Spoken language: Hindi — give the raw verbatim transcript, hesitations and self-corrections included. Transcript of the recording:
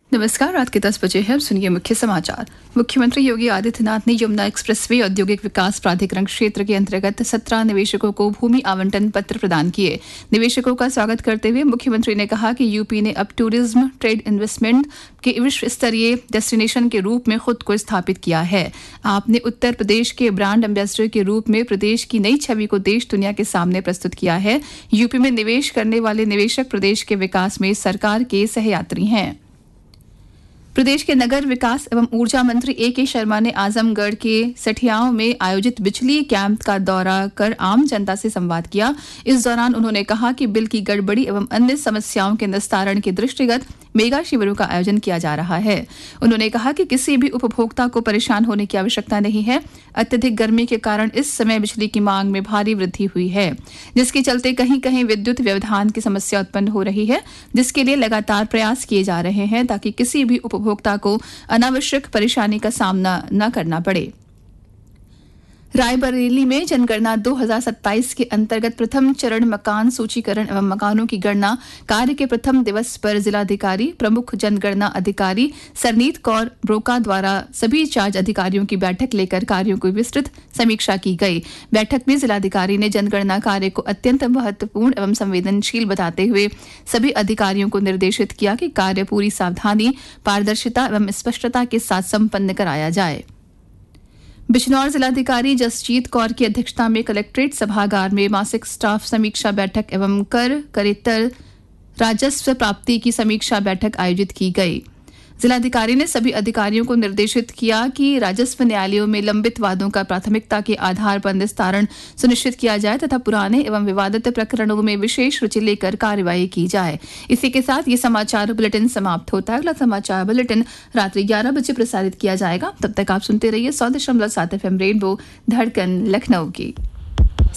नमस्कार। रात के दस बजे है, अब सुनिए मुख्य समाचार। मुख्यमंत्री योगी आदित्यनाथ ने यमुना एक्सप्रेसवे औद्योगिक विकास प्राधिकरण क्षेत्र के अंतर्गत सत्रह निवेशकों को भूमि आवंटन पत्र प्रदान किए। निवेशकों का स्वागत करते हुए मुख्यमंत्री ने कहा कि यूपी ने अब टूरिज्म ट्रेड इन्वेस्टमेंट के विश्व स्तरीय डेस्टिनेशन के रूप में खुद को स्थापित किया है। आपने उत्तर प्रदेश के ब्रांड एम्बेसडर के रूप में प्रदेश की नई छवि को देश दुनिया के सामने प्रस्तुत किया है। यूपी में निवेश करने वाले निवेशक प्रदेश के विकास में सरकार के सहयात्री हैं। प्रदेश के नगर विकास एवं ऊर्जा मंत्री ए के शर्मा ने आजमगढ़ के सठियाओं में आयोजित बिजली कैंप का दौरा कर आम जनता से संवाद किया। इस दौरान उन्होंने कहा कि बिल की गड़बड़ी एवं अन्य समस्याओं के निस्तारण के दृष्टिगत मेगा शिविरों का आयोजन किया जा रहा है। उन्होंने कहा कि किसी भी उपभोक्ता को परेशान होने की आवश्यकता नहीं है। अत्यधिक गर्मी के कारण इस समय बिजली की मांग में भारी वृद्धि हुई है, जिसके चलते कहीं कहीं विद्युत व्यवधान की समस्या उत्पन्न हो रही है, जिसके लिए लगातार प्रयास किए जा रहे हैं ताकि किसी भी उपभोक्ता को अनावश्यक परेशानी का सामना न करना पड़े। रायबरेली में जनगणना दो हज़ार सत्ताईस के अंतर्गत प्रथम चरण मकान सूचीकरण एवं मकानों की गणना कार्य के प्रथम दिवस पर जिलाधिकारी प्रमुख जनगणना अधिकारी सरनीत कौर ब्रोका द्वारा सभी चार्ज अधिकारियों की बैठक लेकर कार्यों की विस्तृत समीक्षा की गई। बैठक में जिलाधिकारी ने जनगणना कार्य को अत्यंत महत्वपूर्ण एवं संवेदनशील बताते हुए सभी अधिकारियों को निर्देशित किया कि कार्य पूरी सावधानी, पारदर्शिता एवं स्पष्टता के साथ संपन्न कराया जाए। बिजनौर जिलाधिकारी जसजीत कौर की अध्यक्षता में कलेक्ट्रेट सभागार में मासिक स्टाफ समीक्षा बैठक एवं कर करेत्तर राजस्व प्राप्ति की समीक्षा बैठक आयोजित की गई। जिलाधिकारी ने सभी अधिकारियों को निर्देशित किया कि राजस्व न्यायालयों में लंबित वादों का प्राथमिकता के आधार पर निस्तारण सुनिश्चित किया जाए तथा पुराने एवं विवादित प्रकरणों में विशेष रुचि लेकर कार्रवाई की जाए। इसी के साथ ये समाचार बुलेटिन समाप्त होता है। अगला समाचार बुलेटिन रात्रि ग्यारह बजे प्रसारित किया जाएगा। तब तक आप सुनते रहिए सौ दशमलव सात एफ एम रेनबो धड़कन लखनऊ की।